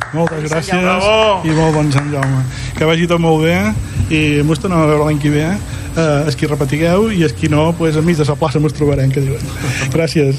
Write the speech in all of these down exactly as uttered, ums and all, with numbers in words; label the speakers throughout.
Speaker 1: Moltes gràcies i molt bon Sant Jaume. Que vagi tot molt bé i mos tornem a veure l'any que ve. Eh, els qui repetigueu i els qui no, pues, enmig de la plaça mos trobarem, que diuen. Gràcies.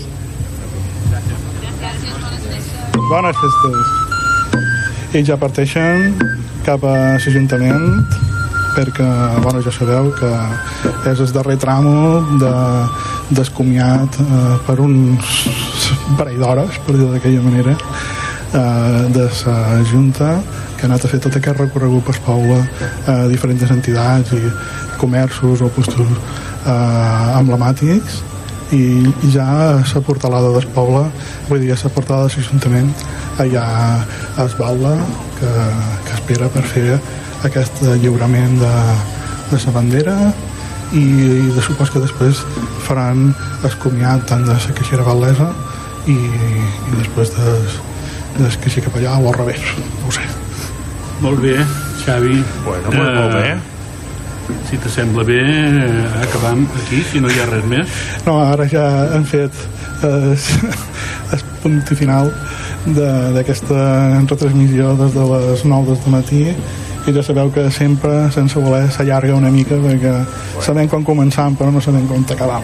Speaker 1: Bones festes. I ja parteixen cap a l'Ajuntament perquè, bueno, ja sabeu que és el darrer tramo de, descomiat eh, per uns parell d'hores, per dir-ho d'aquella manera, eh, de la Junta, que ha anat a fer tot aquest recorregut per Poble a eh, diferents entitats i comerços o puestos eh, emblemàtics, i, i ja la portalada del poble, vull dir, la portalada de l'Ajuntament, allà a Esbalda, que, que espera per fer aquest lliurament de, de la bandera, i, i de supòs que després faran el comiat tant de la caixera gal·lesa i, i després del de caixer capellà o al revés, no ho sé.
Speaker 2: Molt bé, Xavi.
Speaker 3: Bueno, pues, uh, molt bé.
Speaker 2: Si te sembla bé, acabam aquí, si no hi ha res més.
Speaker 1: No, ara ja hem fet el, el punt final d'aquesta retransmissió des de les nou del matí, i ja sabeu que sempre, sense voler, s'allarga una mica perquè sabem com començam però no sabem com acabam.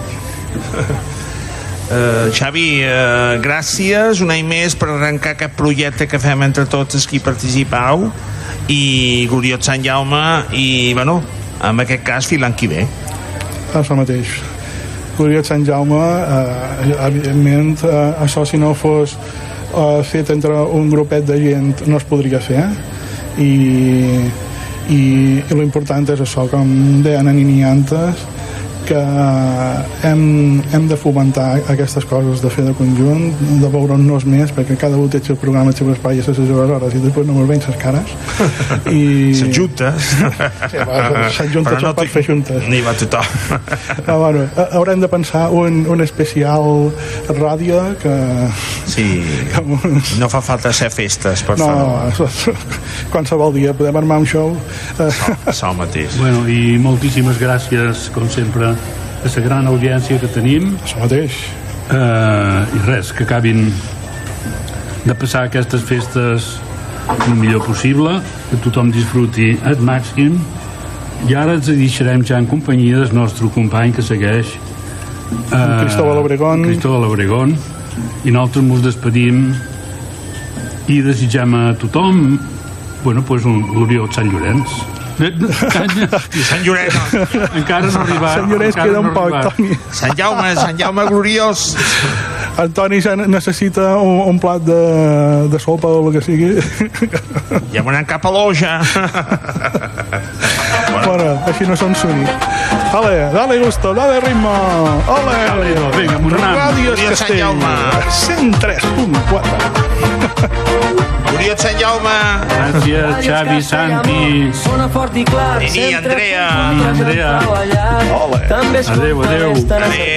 Speaker 3: Uh, Xavi, uh, gràcies un any més per arrencar aquest projecte que fem entre tots els qui participau, i gloriós Sant Jaume, i bueno, en aquest cas fins l'any que ve.
Speaker 1: Això mateix, gloriós Sant Jaume. eh, evidentment eh, això, si no fos eh, fet entre un grupet de gent, no es podria fer, i i, i l'important és això, com deien en Nini antes, que hem, hem de fomentar aquestes coses de fer de conjunt, de veure'ns més, perquè cada un té el programa, el seu espai i les seves hores, i després no mos veiem les cares i...
Speaker 3: Les juntes.
Speaker 1: Sí, les juntes són per fer juntes.
Speaker 3: N'hi va tothom.
Speaker 1: Ah, bueno, haurem de pensar un, un especial ràdio que...
Speaker 3: Sí, que... no fa falta ser festes, per
Speaker 1: no,
Speaker 3: favor.
Speaker 1: Qualsevol dia podem armar un show.
Speaker 3: Això mateix.
Speaker 2: Bueno, i moltíssimes gràcies, com sempre, a la gran audiència que tenim.
Speaker 1: Això mateix.
Speaker 2: Uh, I res, que acabin de passar aquestes festes el millor possible, que tothom disfruti al màxim, i ara ens deixarem ja en companyia del nostre company que segueix, uh,
Speaker 1: Cristóbal Obregón.
Speaker 2: Cristóbal Obregón, i nosaltres ens despedim i desitgem a tothom, bueno, pues un gloriós Sant Llorenç.
Speaker 3: I Sant Llorenç
Speaker 2: encara no ha arribat.
Speaker 1: Sant Llorenç queda un poc, Toni.
Speaker 3: Sant Jaume, Sant Jaume gloriós.
Speaker 1: Antoni ja necessita un, un plat de, de sopa o el que sigui.
Speaker 3: Ja m'ho anem cap a l'oja.
Speaker 1: Bueno, així no són sonic. Dale, dale gusto, dale ritmo. Ole.
Speaker 2: Dale, vinga, m'ho anem.
Speaker 1: Ràdio Castell, cent tres punt quatre.
Speaker 3: Gloriós Sant Jaume.
Speaker 2: Gràcies, Xavi, Santi,
Speaker 3: Nini, Andrea.
Speaker 2: Nini, Andrea.
Speaker 1: Ole.
Speaker 2: Adéu, adéu.
Speaker 3: Adéu.